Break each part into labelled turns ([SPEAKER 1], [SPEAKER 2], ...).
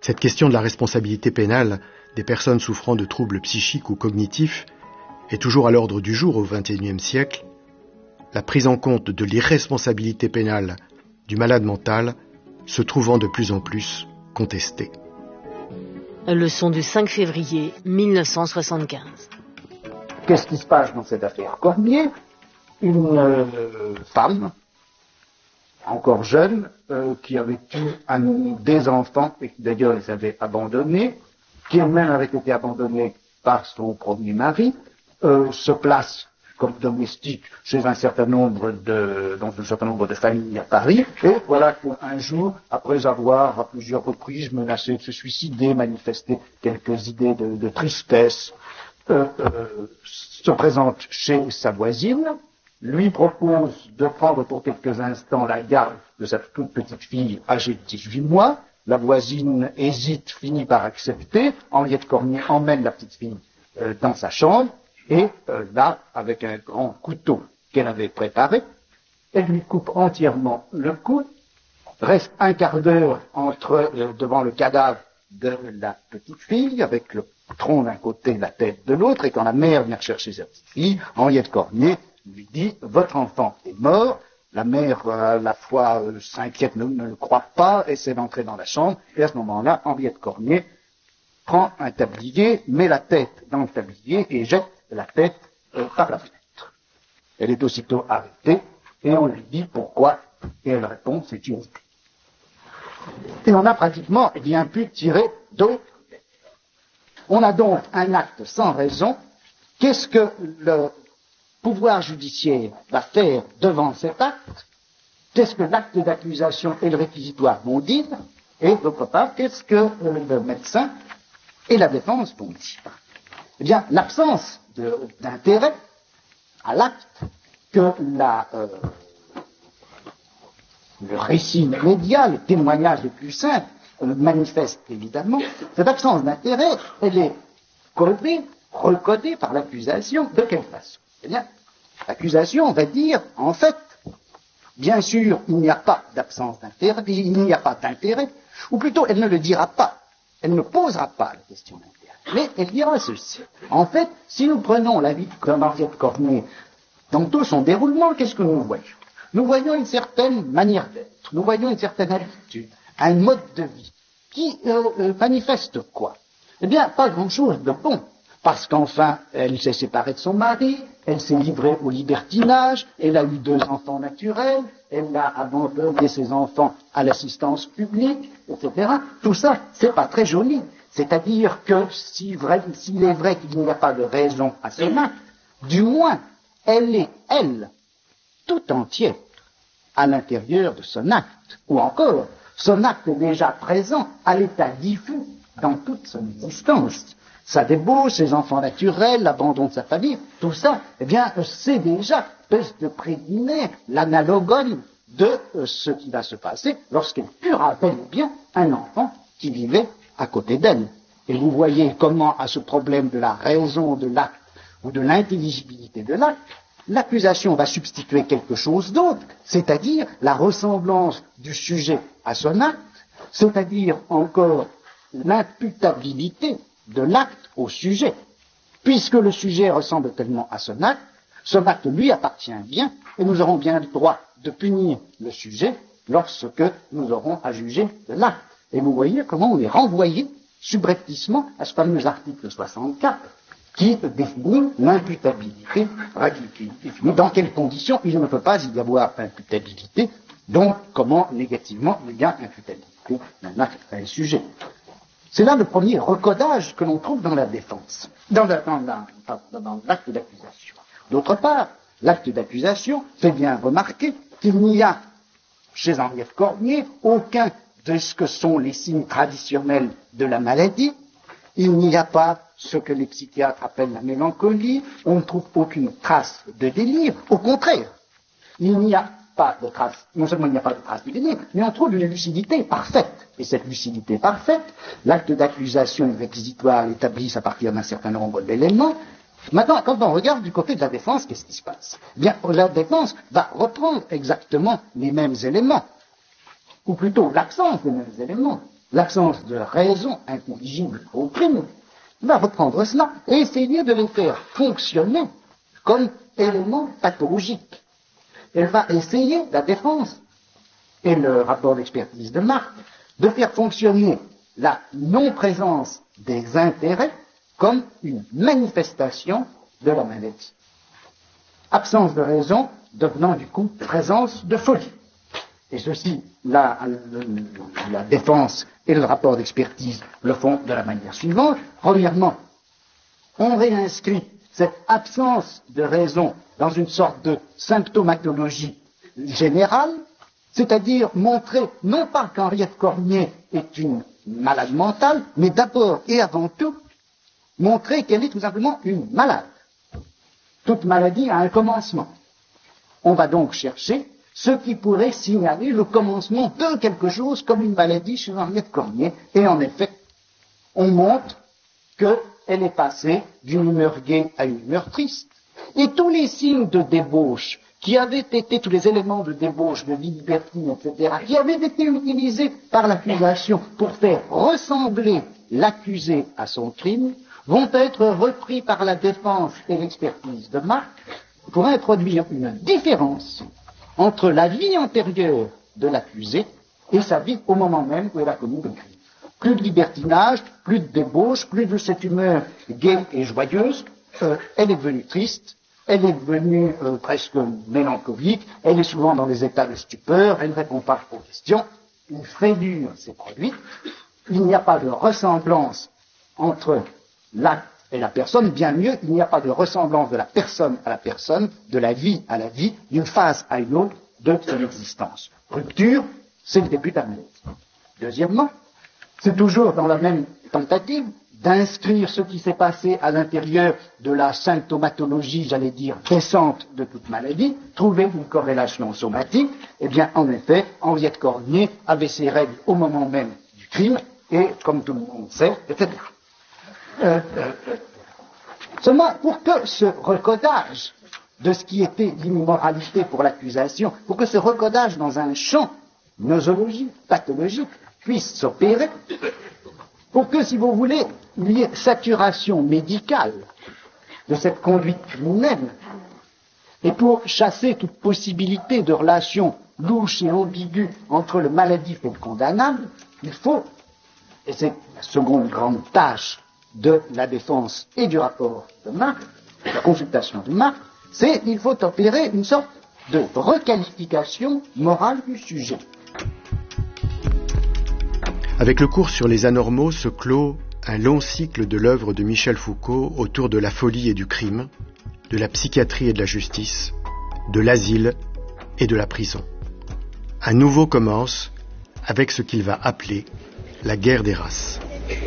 [SPEAKER 1] Cette question de la responsabilité pénale des personnes souffrant de troubles psychiques ou cognitifs est toujours à l'ordre du jour au XXIe siècle, la prise en compte de l'irresponsabilité pénale du malade mental se trouvant de plus en plus contestée.
[SPEAKER 2] Leçon du 5 février 1975.
[SPEAKER 3] Qu'est-ce qui se passe dans cette affaire Cormier? Une femme, encore jeune, qui avait eu des enfants, et qui d'ailleurs les avait abandonnés, qui elle-même avait été abandonnée par son premier mari, se place comme domestique chez un certain nombre de familles à Paris, et voilà qu'un jour, après avoir à plusieurs reprises menacé de se suicider, manifesté quelques idées de tristesse, se présente chez sa voisine, lui propose de prendre pour quelques instants la garde de sa toute petite fille âgée de 18 mois. La voisine hésite, finit par accepter. Henriette Cormier emmène la petite fille dans sa chambre et là, avec un grand couteau qu'elle avait préparé, elle lui coupe entièrement le cou. Reste un quart d'heure devant le cadavre de la petite fille, avec le tronc d'un côté et la tête de l'autre, et quand la mère vient chercher sa petite fille, Henriette Cormier lui dit « Votre enfant est mort ». La mère, à la fois s'inquiète, ne le croit pas, essaie d'entrer dans la chambre, et à ce moment-là, Henriette Cormier prend un tablier, met la tête dans le tablier et jette la tête par la fenêtre. Elle est aussitôt arrêtée, et on lui dit pourquoi, et elle répond « C'est une idée ». Et on a pratiquement bien pu tirer d'autres. On a donc un acte sans raison. Qu'est-ce que le pouvoir judiciaire va faire devant cet acte? Qu'est-ce que l'acte d'accusation et le réquisitoire vont dire? Et d'autre part, qu'est-ce que le médecin et la défense vont dire? Eh bien, l'absence d'intérêt à l'acte que le récit médial, les témoignages les plus simples manifestent évidemment, cette absence d'intérêt, elle est recodée par l'accusation. De quelle façon? Eh bien, l'accusation va dire, en fait, bien sûr, il n'y a pas d'absence d'intérêt, il n'y a pas d'intérêt, ou plutôt, elle ne le dira pas, elle ne posera pas la question d'intérêt, mais elle dira ceci. En fait, si nous prenons la vie de Henriette Cormier dans tout son déroulement, qu'est-ce que nous voyons? Nous voyons une certaine manière d'être, nous voyons une certaine habitude, un mode de vie, qui manifeste quoi? Eh bien, pas grand-chose de bon. Parce qu'enfin, elle s'est séparée de son mari, elle s'est livrée au libertinage, elle a eu 2 enfants naturels, elle a abandonné ses enfants à l'assistance publique, etc. Tout ça, c'est pas très joli. C'est-à-dire que s'il est vrai qu'il n'y a pas de raison à son acte, du moins, elle est, elle, tout entière à l'intérieur de son acte. Ou encore, son acte est déjà présent à l'état diffus dans toute son existence. Sa débauche, ses enfants naturels, l'abandon de sa famille, tout ça, eh bien, c'est déjà espèce de prédire l'analogone de ce qui va se passer lorsqu'elle tuera bel et bien un enfant qui vivait à côté d'elle. Et vous voyez comment, à ce problème de la raison de l'acte ou de l'intelligibilité de l'acte, l'accusation va substituer quelque chose d'autre, c'est-à-dire la ressemblance du sujet à son acte, c'est-à-dire encore l'imputabilité de l'acte au sujet. Puisque le sujet ressemble tellement à son acte lui appartient bien, et nous aurons bien le droit de punir le sujet lorsque nous aurons à juger de l'acte. Et vous voyez comment on est renvoyé subrepticement à ce fameux article 64 qui définit l'imputabilité radicale. Dans quelles conditions il ne peut pas y avoir imputabilité, donc comment négativement il y a imputabilité d'un acte à un sujet. C'est là le premier recodage que l'on trouve dans la défense, dans l'acte d'accusation. D'autre part, l'acte d'accusation fait bien remarquer qu'il n'y a, chez Henriette Cormier, aucun de ce que sont les signes traditionnels de la maladie. Il n'y a pas ce que les psychiatres appellent la mélancolie, on ne trouve aucune trace de délire, au contraire. Il n'y a pas de trace, non seulement il n'y a pas de trace de délire, mais on trouve une lucidité parfaite. Et cette lucidité parfaite, l'acte d'accusation et le réquisitoire l'établissent à partir d'un certain nombre d'éléments. Maintenant, quand on regarde du côté de la défense, qu'est-ce qui se passe? Eh bien, la défense va reprendre exactement les mêmes éléments, ou plutôt l'absence des mêmes éléments. l'absence de raison intelligible au crime, va reprendre cela et essayer de les faire fonctionner comme éléments pathologiques. Elle va essayer, la défense et le rapport d'expertise de Marc, de faire fonctionner la non-présence des intérêts comme une manifestation de la maladie. Absence de raison devenant du coup présence de folie. Et ceci, la défense et le rapport d'expertise le font de la manière suivante. Premièrement, on réinscrit cette absence de raison dans une sorte de symptomatologie générale, c'est-à-dire montrer non pas qu'Henriette Cormier est une malade mentale, mais d'abord et avant tout, montrer qu'elle est tout simplement une malade. Toute maladie a un commencement. On va donc chercher ce qui pourrait signaler le commencement de quelque chose comme une maladie chez Henriette Cormier. Et en effet, on montre qu'elle est passée d'une humeur gaie à une humeur triste. Et tous les signes de débauche qui avaient été, tous les éléments de débauche, de vie libertine, etc., qui avaient été utilisés par l'accusation pour faire ressembler l'accusé à son crime, vont être repris par la défense et l'expertise de Marc pour introduire une différence entre la vie antérieure de l'accusé et sa vie au moment même où elle a commis le crime. Plus de libertinage, plus de débauche, plus de cette humeur gaie et joyeuse, elle est devenue triste, elle est devenue presque mélancolique, elle est souvent dans des états de stupeur, elle ne répond pas aux questions, une frayeur s'est produite, il n'y a pas de ressemblance entre l'acte et la personne, bien mieux, il n'y a pas de ressemblance de la personne à la personne, de la vie à la vie, d'une phase à une autre de son existence. Rupture, c'est le début de la maladie. Deuxièmement, c'est toujours dans la même tentative d'inscrire ce qui s'est passé à l'intérieur de la symptomatologie, j'allais dire, récente de toute maladie, trouver une corrélation somatique. Eh bien, en effet, Henriette Cormier avait ses règles au moment même du crime, et comme tout le monde sait, etc. Seulement, pour que ce recodage de ce qui était l'immoralité pour l'accusation, pour que ce recodage dans un champ nosologique, pathologique, puisse s'opérer, pour que, si vous voulez, il y ait saturation médicale de cette conduite criminelle, et pour chasser toute possibilité de relation louche et ambiguë entre le maladif et le condamnable, il faut, et c'est la seconde grande tâche de la défense et du rapport de Marc, la consultation de Marc, c'est qu'il faut opérer une sorte de requalification morale du sujet.
[SPEAKER 1] Avec le cours sur les anormaux se clôt un long cycle de l'œuvre de Michel Foucault autour de la folie et du crime, de la psychiatrie et de la justice, de l'asile et de la prison. Un nouveau commence avec ce qu'il va appeler la guerre des races.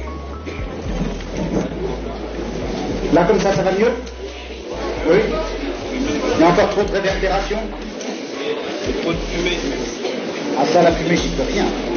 [SPEAKER 3] Là, comme ça va mieux? Oui. Il y a encore trop de réverbération?
[SPEAKER 4] Trop de fumée.
[SPEAKER 3] Ah, ça, la fumée, j'y peux rien.